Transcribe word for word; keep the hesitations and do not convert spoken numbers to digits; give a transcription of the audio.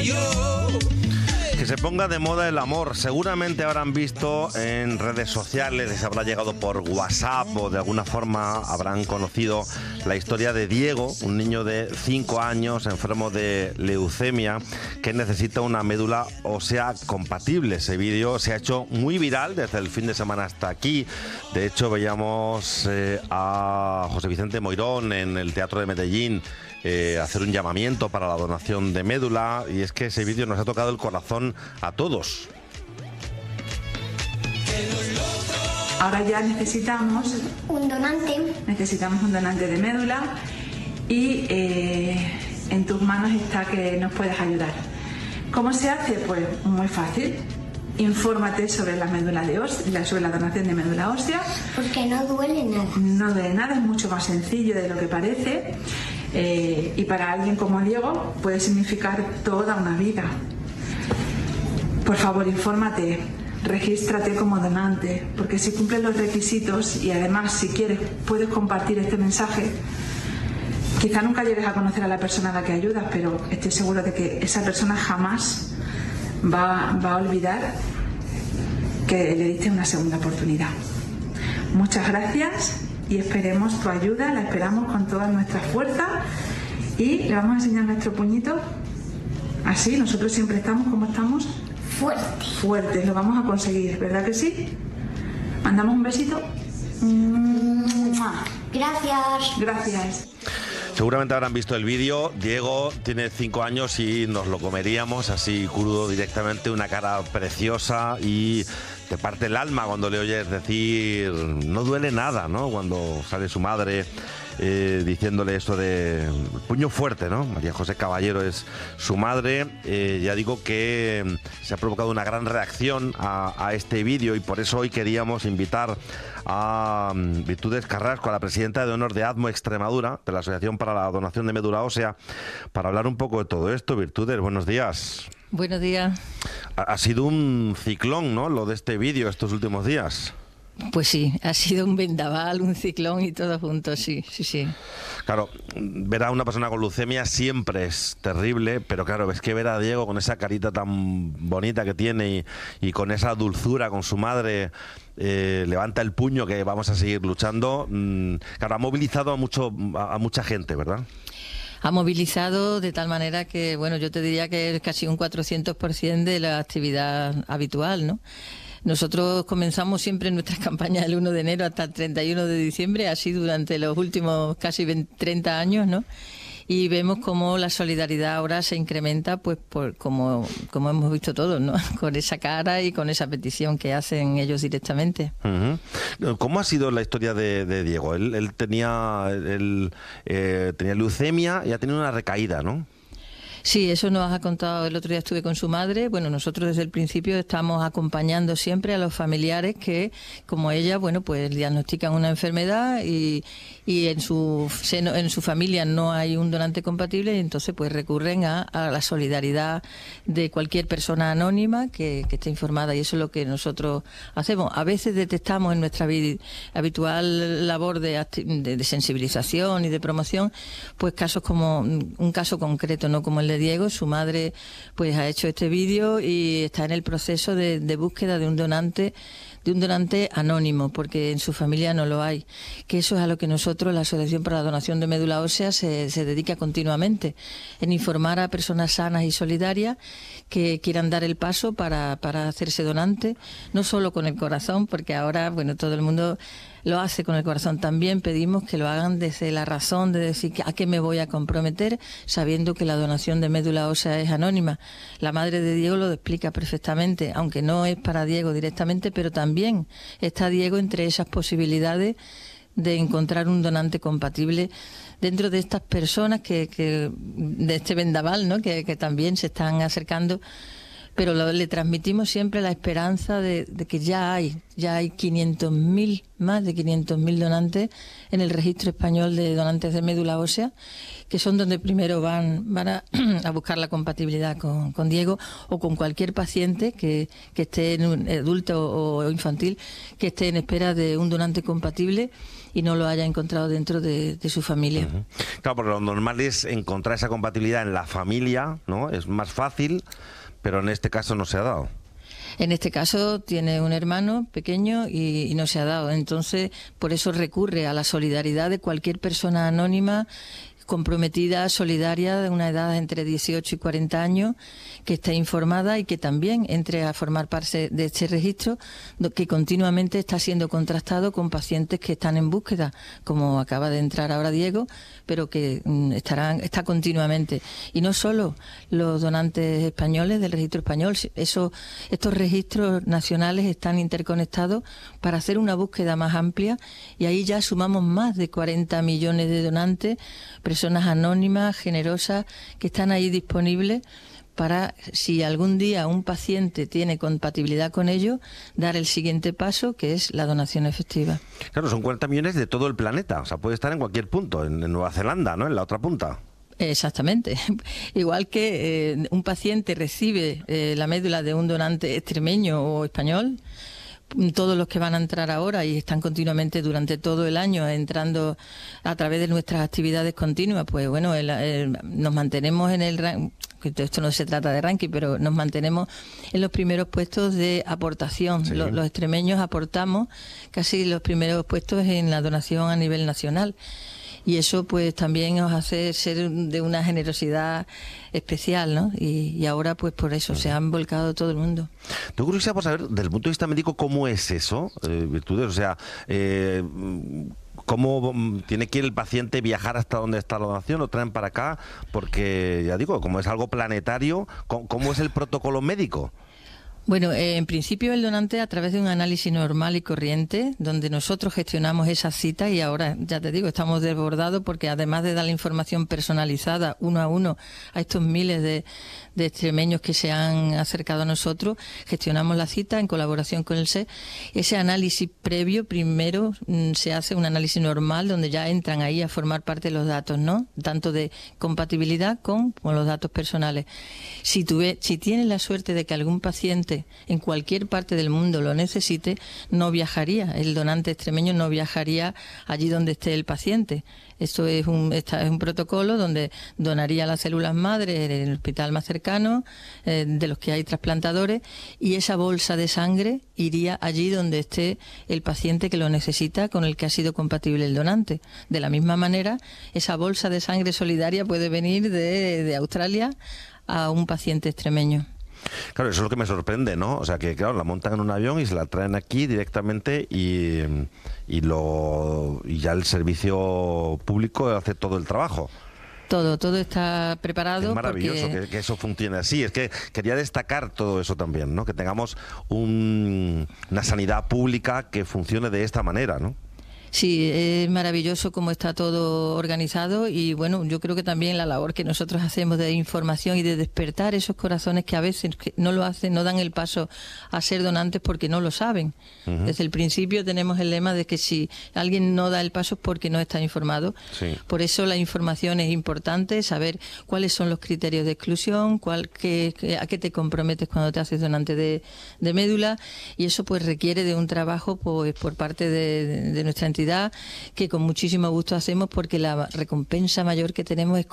Que se ponga de moda el amor. Seguramente habrán visto en redes sociales, les habrá llegado por WhatsApp o de alguna forma habrán conocido la historia de Diego, un niño de cinco años enfermo de leucemia que necesita una médula ósea compatible. Ese vídeo se ha hecho muy viral desde el fin de semana hasta aquí. De hecho, veíamos eh, a José Vicente Moirón en el Teatro de Medellín Eh, hacer un llamamiento para la donación de médula, y es que ese vídeo nos ha tocado el corazón a todos. Ahora ya necesitamos un donante. Necesitamos un donante de médula y eh, en tus manos está que nos puedes ayudar. ¿Cómo se hace? Pues muy fácil. Infórmate sobre la médula de ósea, sobre la donación de médula ósea. Porque no duele nada. No duele nada, es mucho más sencillo de lo que parece. Eh, y para alguien como Diego puede significar toda una vida. Por favor, infórmate, regístrate como donante, porque si cumples los requisitos y además, si quieres, puedes compartir este mensaje. Quizá nunca llegues a conocer a la persona a la que ayudas, pero estoy seguro de que esa persona jamás va, va a olvidar que le diste una segunda oportunidad. Muchas gracias. Y esperemos tu ayuda, la esperamos con toda nuestra fuerza y le vamos a enseñar nuestro puñito. Así, nosotros siempre estamos como estamos. Fuertes. Fuertes, lo vamos a conseguir, ¿verdad que sí? ¿Mandamos un besito? Gracias. Gracias. Seguramente habrán visto el vídeo. Diego tiene cinco años y nos lo comeríamos así crudo directamente, una cara preciosa, y te parte el alma cuando le oyes decir no duele nada, ¿no? Cuando sale su madre eh, diciéndole esto de puño fuerte, ¿no? María José Caballero es su madre. Eh, ya digo que se ha provocado una gran reacción a, a este vídeo, y por eso hoy queríamos invitar a Virtudes Carrasco, a la presidenta de honor de ADMO Extremadura, de la Asociación para la Donación de Médula Ósea, para hablar un poco de todo esto. Virtudes, buenos días. Buenos días. Ha, ha sido un ciclón, ¿no?, lo de este vídeo estos últimos días. Pues sí, ha sido un vendaval, un ciclón y todo junto, sí, sí, sí. Claro, ver a una persona con leucemia siempre es terrible, pero claro, es que ver a Diego con esa carita tan bonita que tiene y, y con esa dulzura con su madre, eh, levanta el puño que vamos a seguir luchando, mmm, claro, ha movilizado a, mucho, a, a mucha gente, ¿verdad? Ha movilizado de tal manera que, bueno, yo te diría que es casi un cuatrocientos por ciento de la actividad habitual, ¿no? Nosotros comenzamos siempre nuestras campañas el uno de enero hasta el treinta y uno de diciembre, así durante los últimos casi veinte, treinta años, ¿no? Y vemos cómo la solidaridad ahora se incrementa, pues por como, como hemos visto todos, ¿no? Con esa cara y con esa petición que hacen ellos directamente. Uh-huh. ¿Cómo ha sido la historia de, de Diego? Él, él tenía, él, eh, tenía leucemia y ha tenido una recaída, ¿no? Sí, eso nos ha contado. El otro día estuve con su madre. Bueno, nosotros desde el principio estamos acompañando siempre a los familiares que, como ella, bueno, pues diagnostican una enfermedad y, y en su seno, en su familia no hay un donante compatible, y entonces pues recurren a, a la solidaridad de cualquier persona anónima que, que esté informada, y eso es lo que nosotros hacemos. A veces detectamos en nuestra habitual labor de, de, de sensibilización y de promoción, pues casos como un caso concreto, no como el de Diego. Su madre pues ha hecho este vídeo y está en el proceso de, de búsqueda de un donante de un donante anónimo, porque en su familia no lo hay. Que eso es a lo que nosotros, la Asociación para la Donación de Médula Ósea, se, se dedica continuamente, en informar a personas sanas y solidarias que quieran dar el paso para, para hacerse donante, no solo con el corazón, porque ahora, bueno, todo el mundo lo hace con el corazón. También pedimos que lo hagan desde la razón de decir a qué me voy a comprometer, sabiendo que la donación de médula ósea es anónima. La madre de Diego lo explica perfectamente, aunque no es para Diego directamente, pero también está Diego entre esas posibilidades de encontrar un donante compatible dentro de estas personas que, que de este vendaval, ¿no?, que, que también se están acercando pero lo, le transmitimos siempre la esperanza de, de que ya hay, ya hay quinientos mil, más de quinientos mil donantes en el registro español de donantes de médula ósea, que son donde primero van, van a, a buscar la compatibilidad con, con Diego o con cualquier paciente que, que esté en un adulto o infantil, que esté en espera de un donante compatible y no lo haya encontrado dentro de, de su familia. Uh-huh. Claro, porque lo normal es encontrar esa compatibilidad en la familia, ¿no? Es más fácil, pero en este caso no se ha dado. En este caso tiene un hermano pequeño y, y no se ha dado. Entonces, por eso recurre a la solidaridad de cualquier persona anónima comprometida, solidaria, de una edad entre dieciocho y cuarenta años, que esté informada y que también entre a formar parte de este registro, que continuamente está siendo contrastado con pacientes que están en búsqueda, como acaba de entrar ahora Diego, pero que mm, estarán está continuamente. Y no solo los donantes españoles del registro español, eso, estos registros nacionales están interconectados para hacer una búsqueda más amplia, y ahí ya sumamos más de cuarenta millones de donantes, personas anónimas, generosas, que están ahí disponibles para, si algún día un paciente tiene compatibilidad con ello, dar el siguiente paso, que es la donación efectiva. Claro, son cuarenta millones de todo el planeta, o sea, puede estar en cualquier punto, en, en Nueva Zelanda, ¿no?, en la otra punta. Exactamente. Igual que eh, un paciente recibe eh, la médula de un donante extremeño o español, todos los que van a entrar ahora y están continuamente durante todo el año entrando a través de nuestras actividades continuas, pues bueno, el, el, nos mantenemos en el ranking, esto no se trata de ranking, pero nos mantenemos en los primeros puestos de aportación. Sí. Los, los extremeños aportamos casi los primeros puestos en la donación a nivel nacional. Y eso pues también nos hace ser de una generosidad especial, ¿no? Y, y ahora pues por eso se han volcado todo el mundo. Tengo curiosidad por saber, desde el punto de vista médico, ¿cómo es eso? Eh, virtudes, o sea, eh, ¿cómo tiene que ir el paciente viajar hasta donde está la donación? ¿Lo traen para acá? Porque, ya digo, como es algo planetario, ¿cómo, cómo es el protocolo médico? Bueno, eh, en principio el donante, a través de un análisis normal y corriente, donde nosotros gestionamos esa cita, y ahora, ya te digo, estamos desbordados porque además de dar la información personalizada uno a uno a estos miles de, de extremeños que se han acercado a nosotros, gestionamos la cita en colaboración con el S E. Ese análisis previo, primero mm, se hace un análisis normal donde ya entran ahí a formar parte de los datos, ¿no? Tanto de compatibilidad con, con los datos personales. Si, tuve, si tienes la suerte de que algún paciente en cualquier parte del mundo lo necesite, no viajaría, el donante extremeño no viajaría allí donde esté el paciente. Esto es un, esta es un protocolo donde donaría las células madre en el hospital más cercano, eh, de los que hay trasplantadores, y esa bolsa de sangre iría allí donde esté el paciente que lo necesita, con el que ha sido compatible el donante. De la misma manera, esa bolsa de sangre solidaria puede venir de, de Australia a un paciente extremeño. Claro, eso es lo que me sorprende, ¿no? O sea, que claro, la montan en un avión y se la traen aquí directamente y, y, lo, y ya el servicio público hace todo el trabajo. Todo, todo está preparado. Es maravilloso porque... que, que eso funcione así. Es que quería destacar todo eso también, ¿no? Que tengamos un, una sanidad pública que funcione de esta manera, ¿no? Sí, es maravilloso cómo está todo organizado, y bueno, yo creo que también la labor que nosotros hacemos de información y de despertar esos corazones que a veces no lo hacen, no dan el paso a ser donantes porque no lo saben. Uh-huh. Desde el principio tenemos el lema de que si alguien no da el paso es porque no está informado. Sí. Por eso la información es importante, saber cuáles son los criterios de exclusión, cuál, qué, qué, a qué te comprometes cuando te haces donante de, de médula, y eso pues requiere de un trabajo pues por parte de, de, de nuestra entidad, que con muchísimo gusto hacemos, porque la recompensa mayor que tenemos es